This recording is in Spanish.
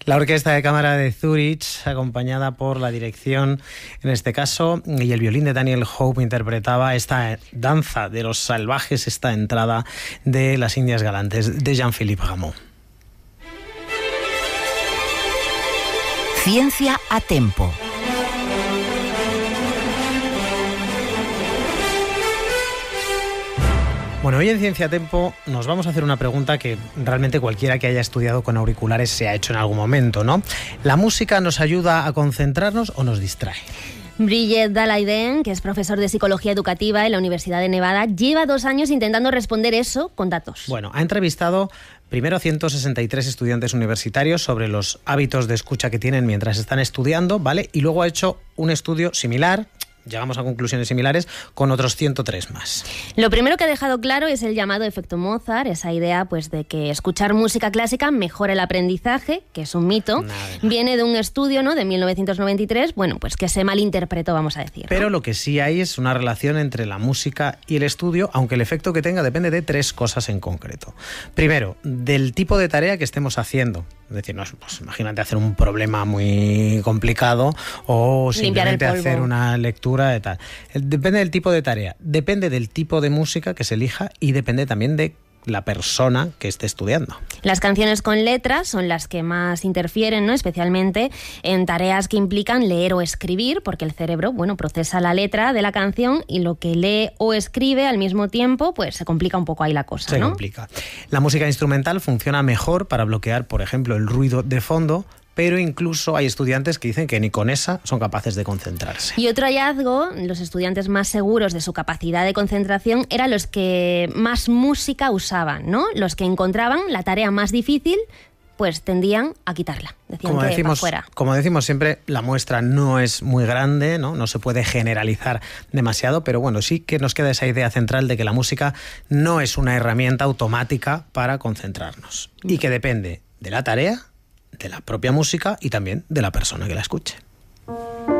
La Orquesta de Cámara de Zúrich, acompañada por la dirección, en este caso, y el violín de Daniel Hope, interpretaba esta danza de los salvajes, esta entrada de las Indias Galantes de Jean-Philippe Rameau. Ciencia a tempo. Bueno, hoy en Ciencia a Tempo nos vamos a hacer una pregunta que realmente cualquiera que haya estudiado con auriculares se ha hecho en algún momento, ¿no? ¿La música nos ayuda a concentrarnos o nos distrae? Bridget Daleiden, que es profesor de Psicología Educativa en la Universidad de Nevada, lleva 2 años intentando responder eso con datos. Bueno, ha entrevistado primero a 163 estudiantes universitarios sobre los hábitos de escucha que tienen mientras están estudiando, ¿vale? Y luego ha hecho un estudio similar. Llegamos a conclusiones similares con otros 103 más. Lo primero que ha dejado claro es el llamado efecto Mozart, esa idea pues de que escuchar música clásica mejora el aprendizaje, que es un mito. Viene de un estudio, ¿no?, de 1993, bueno, pues que se malinterpretó, vamos a decir, ¿no? Pero lo que sí hay es una relación entre la música y el estudio, aunque el efecto que tenga depende de 3 cosas en concreto. Primero, del tipo de tarea que estemos haciendo. Es decir, no, pues imagínate hacer un problema muy complicado o simplemente hacer una lectura de tal. Depende del tipo de tarea, depende del tipo de música que se elija y depende también de la persona que esté estudiando. Las canciones con letras son las que más interfieren, ¿no?, especialmente en tareas que implican leer o escribir, porque el cerebro, bueno, procesa la letra de la canción y lo que lee o escribe al mismo tiempo, pues se complica un poco ahí la cosa, ¿no? Se complica. La música instrumental funciona mejor para bloquear, por ejemplo, el ruido de fondo, pero incluso hay estudiantes que dicen que ni con esa son capaces de concentrarse. Y otro hallazgo, los estudiantes más seguros de su capacidad de concentración eran los que más música usaban, ¿no? Los que encontraban la tarea más difícil, pues tendían a quitarla. Decían como que decimos, fuera. Como decimos siempre, la muestra no es muy grande, ¿no? No se puede generalizar demasiado, pero bueno, sí que nos queda esa idea central de que la música no es una herramienta automática para concentrarnos y que depende de la tarea, de la propia música y también de la persona que la escuche.